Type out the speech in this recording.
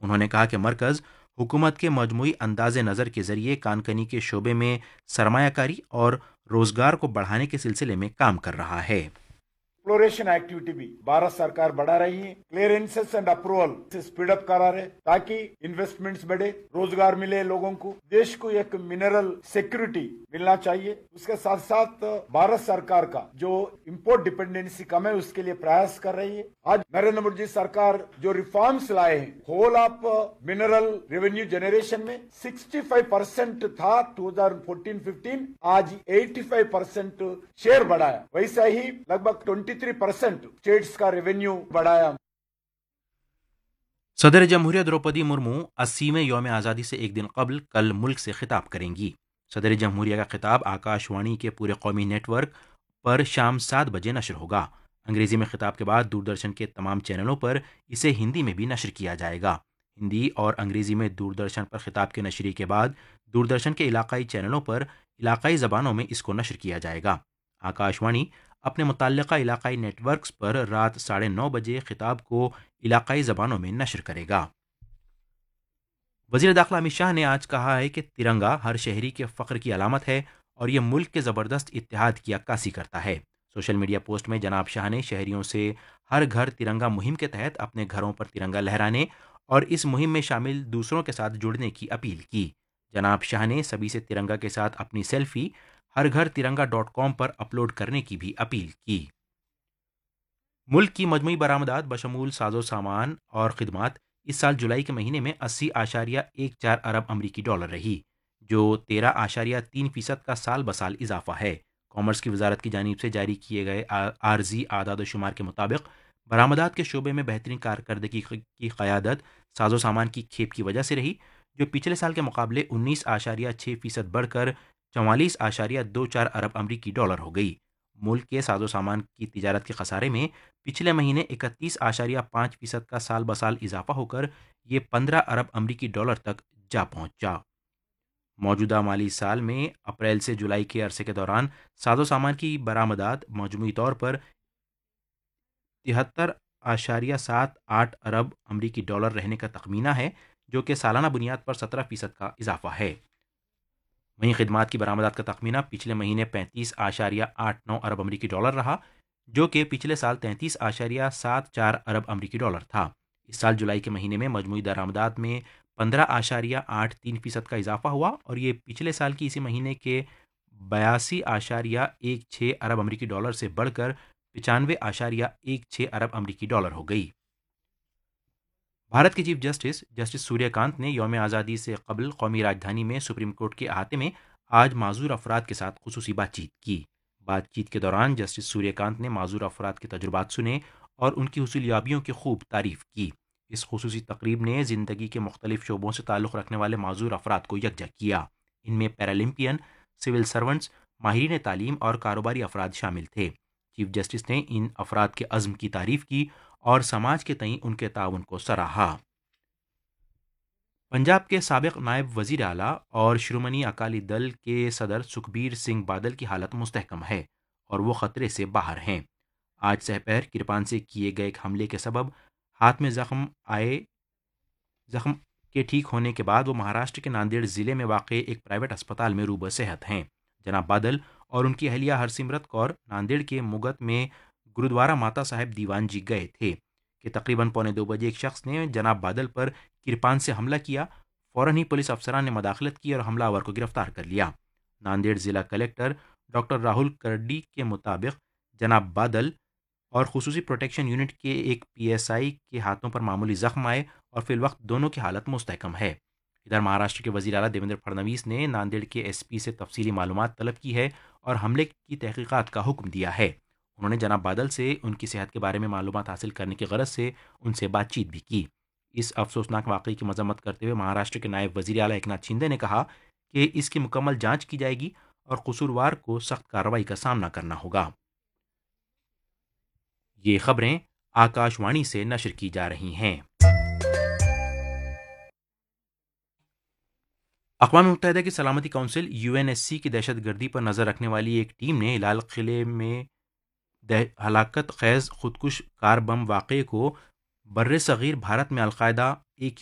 انہوں نے کہا کہ مرکز حکومت کے مجموعی انداز نظر کے ذریعے کان کنی کے شعبے میں سرمایہ کاری اور روزگار کو بڑھانے کے سلسلے میں کام کر رہا ہے۔ ایکسپلوریشن ایکٹیویٹی بھی بھارت سرکار بڑھا رہی ہے، کلیئرنسز اینڈ اپروول سے سپیڈ اپ کرا رہے تاکہ انویسٹمنٹس بڑھے، روزگار ملے لوگوں کو، دیش کو ایک منرل سیکورٹی ملنا چاہیے۔ اس کے ساتھ ساتھ بھارت سرکار کا جو امپورٹ ڈپینڈنسی کم ہے اس کے لیے پریاس کر رہی ہے۔ آج نریندر مودی جی سرکار جو ریفارمز لائے ہیں، whole of mineral revenue generation میں 65% تھا 2014-15، آج 85% شیئر بڑھایا، ویسا ہی لگ بھگ 23% اسٹیٹس کا ریونیو بڑھایا۔ صدر جمہوریہ دروپدی مرمو 80ویں یوم آزادی سے ایک دن قبل کل ملک سے خطاب کریں گی۔ صدر جمہوریہ کا خطاب آکاش وانی کے پورے قومی نیٹ ورک پر شام 7 بجے نشر ہوگا۔ انگریزی میں خطاب کے بعد دوردرشن کے تمام چینلوں پر اسے ہندی میں بھی نشر کیا جائے گا۔ ہندی اور انگریزی میں دوردرشن پر خطاب کے نشری کے بعد دوردرشن کے علاقائی چینلوں پر علاقائی زبانوں میں اس کو نشر کیا جائے گا۔ آکاش وانی اپنے متعلقہ علاقائی نیٹ ورکس پر رات 9:30 بجے خطاب کو علاقائی زبانوں میں نشر کرے گا۔ وزیر داخلہ امت شاہ نے آج کہا ہے کہ ترنگا ہر شہری کے فخر کی علامت ہے اور یہ ملک کے زبردست اتحاد کی عکاسی کرتا ہے۔ سوشل میڈیا پوسٹ میں جناب شاہ نے شہریوں سے ہر گھر ترنگا مہم کے تحت اپنے گھروں پر ترنگا لہرانے اور اس مہم میں شامل دوسروں کے ساتھ جڑنے کی اپیل کی۔ جناب شاہ نے سبھی سے ترنگا کے ساتھ اپنی سیلفی ہر گھر ترنگا.com پر اپلوڈ کرنے کی بھی اپیل کی۔ ملک کی مجموعی برآمدات بشمول ساز و سامان اور خدمات اس سال جولائی کے مہینے میں 80.14 ارب امریکی ڈالر رہی، جو 13.3% کا سال بسال اضافہ ہے۔ کامرس کی وزارت کی جانب سے جاری کیے گئے عارضی اعداد و شمار کے مطابق برآمدات کے شعبے میں بہترین کارکردگی کی قیادت ساز و سامان کی کھیپ کی وجہ سے رہی، جو پچھلے سال کے مقابلے 19.6% بڑھ کر 44.24 ارب امریکی ڈالر ہو گئی۔ ملک کے ساز و سامان کی تجارت کے خسارے میں پچھلے مہینے 31.5% کا سال بسال اضافہ ہو کر یہ 15 ارب امریکی ڈالر تک جا پہنچا۔ موجودہ مالی سال میں اپریل سے جولائی کے عرصے کے دوران ساز و سامان کی برآمدات مجموعی طور پر 73.78 ارب امریکی ڈالر رہنے کا تخمینہ ہے، جو کہ سالانہ بنیاد پر 17% کا اضافہ ہے۔ وہیں خدمات کی برآمدات کا تخمینہ پچھلے مہینے 35.89 ارب امریکی ڈالر رہا، جو کہ پچھلے سال 33.74 ارب امریکی ڈالر تھا۔ اس سال جولائی کے مہینے میں مجموعی درآمدات میں 15.83% کا اضافہ ہوا اور یہ پچھلے سال کی اسی مہینے کے 82.16 ارب امریکی ڈالر سے بڑھ کر 95.16 ارب امریکی ڈالر ہو گئی۔ بھارت کے چیف جسٹس سوریہ کانت نے یوم آزادی سے قبل قومی راجدھانی میں سپریم کورٹ کے احاطے میں آج معذور افراد کے ساتھ خصوصی بات چیت کی۔ بات چیت کے دوران جسٹس سوریہ کانت نے معذور افراد کے تجربات سنے اور ان کی حصولیابیوں کی خوب تعریف کی۔ اس خصوصی تقریب نے زندگی کے مختلف شعبوں سے تعلق رکھنے والے معذور افراد کو یکجا کیا۔ ان میں پیرالمپئن، سول سرونٹس، ماہرین تعلیم اور کاروباری افراد شامل تھے۔ چیف جسٹس نے ان افراد کے عزم کی تعریف کی اور سماج کے تئیں ان کے تعاون کو سراہا۔ پنجاب کے سابق نائب وزیر اعلیٰ اور شرومنی اکالی دل کے صدر سکھبیر سنگھ بادل کی حالت مستحکم ہے اور وہ خطرے سے باہر ہیں۔ آج سحپہر کرپان سے کیے گئے ایک حملے کے سبب ہاتھ میں زخم کے ٹھیک ہونے کے بعد وہ مہاراشٹر کے ناندیڑ ضلع میں واقع ایک پرائیویٹ اسپتال میں روبہ صحت ہیں۔ جناب بادل اور ان کی اہلیہ ہرسمرت کور ناندیڑ کے مگت میں گرودوارہ ماتا صاحب دیوان جی گئے تھے کہ تقریباً 1:45 بجے ایک شخص نے جناب بادل پر کرپان سے حملہ کیا۔ فوراً ہی پولیس افسران نے مداخلت کی اور حملہ آور کو گرفتار کر لیا۔ ناندیڑ ضلع کلکٹر ڈاکٹر راہل کرڈی کے مطابق جناب بادل اور خصوصی پروٹیکشن یونٹ کے ایک PSI کے ہاتھوں پر معمولی زخم آئے اور فی الوقت دونوں کی حالت مستحکم ہے۔ ادھر مہاراشٹر کے وزیر اعلیٰ دیویندر پھڑنویس نے ناندیڑ کے SP سے تفصیلی معلومات طلب کی ہے اور حملے کی تحقیقات کا حکم دیا ہے۔ انہوں نے جناب بادل سے ان کی صحت کے بارے میں معلومات حاصل کرنے کی غرض سے ان سے بات چیت بھی کی۔ اس افسوسناک واقعے کی مذمت کرتے ہوئے مہاراشٹر کے نائب وزیر اعلیٰ ایکناتھ شندے نے کہا کہ اس کی مکمل جانچ کی جائے گی اور قصوروار کو سخت کارروائی کا سامنا کرنا ہوگا۔ یہ خبریں آکاش وانی سے نشر کی جا رہی ہیں۔ اقوام متحدہ کی سلامتی کونسل UNSC کی دہشت گردی پر نظر رکھنے والی ایک ٹیم نے لال قلعے میں ہلاکت خیز خودکش کار بم واقعے کو برصغیر بھارت میں القاعدہ